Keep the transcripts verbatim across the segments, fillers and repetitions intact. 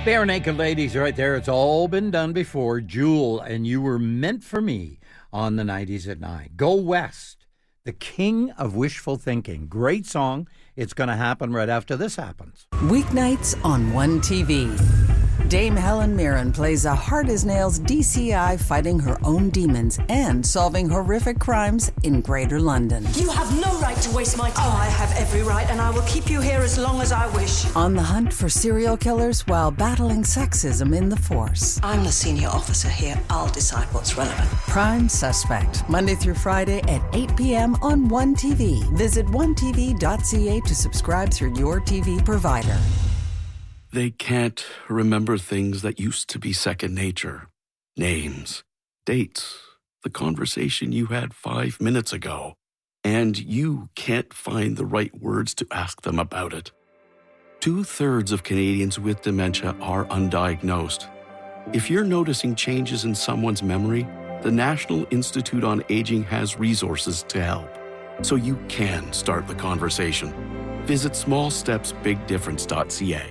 Bare Naked Ladies right there. It's all been done before. Jewel, and You Were Meant for Me on the nineties at nine. Go West, the king of wishful thinking. Great song. It's going to happen right after this happens. Weeknights on One T V. Dame Helen Mirren plays a hard-as-nails D C I fighting her own demons and solving horrific crimes in Greater London. You have no right to waste my time. Oh, I have every right, and I will keep you here as long as I wish. On the hunt for serial killers while battling sexism in the force. I'm the senior officer here. I'll decide what's relevant. Prime Suspect, Monday through Friday at eight p.m. on One T V. Visit one t v dot c a to subscribe through your T V provider. They can't remember things that used to be second nature. Names, dates, the conversation you had five minutes ago. And you can't find the right words to ask them about it. Two-thirds of Canadians with dementia are undiagnosed. If you're noticing changes in someone's memory, the National Institute on Aging has resources to help, so you can start the conversation. Visit small steps big difference dot c a.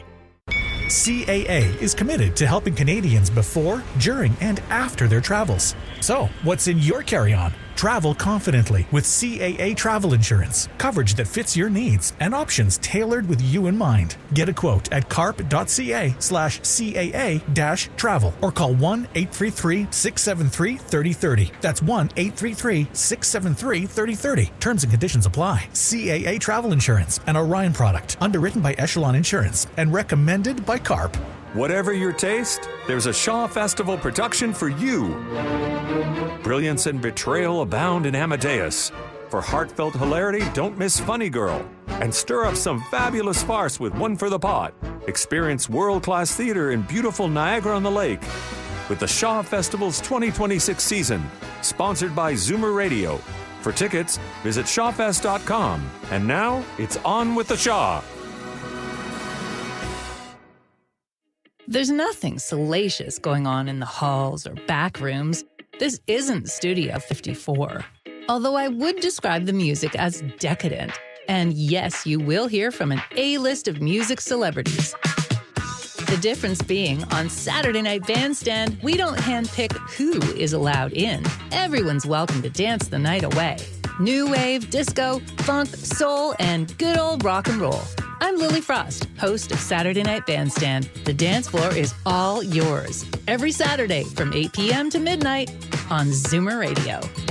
C A A is committed to helping Canadians before, during, and after their travels. So, what's in your carry-on? Travel confidently with C A A travel insurance. Coverage that fits your needs and options tailored with you in mind. Get a quote at carp.ca slash CAA dash travel or call one eight three three, six seven three, three oh three oh. That's one eight three three, six seven three, three oh three oh. Terms and conditions apply. C A A Travel Insurance, an Orion product, underwritten by Echelon Insurance and recommended by CARP. Whatever your taste, there's a Shaw Festival production for you. Brilliance and betrayal abound in Amadeus. For heartfelt hilarity, don't miss Funny Girl. And stir up some fabulous farce with One for the Pot. Experience world-class theater in beautiful Niagara-on-the-Lake. With the Shaw Festival's twenty twenty-six season. Sponsored by Zoomer Radio. For tickets, visit shawfest dot com. And now, it's on with the Shaw. There's nothing salacious going on in the halls or back rooms. This isn't Studio fifty-four. Although I would describe the music as decadent. And yes, you will hear from an A-list of music celebrities. The difference being, on Saturday Night Bandstand, we don't handpick who is allowed in. Everyone's welcome to dance the night away. New wave, disco, funk, soul, and good old rock and roll. I'm Lily Frost, host of Saturday Night Bandstand. The dance floor is all yours. Every Saturday from eight p.m. to midnight on Zoomer Radio.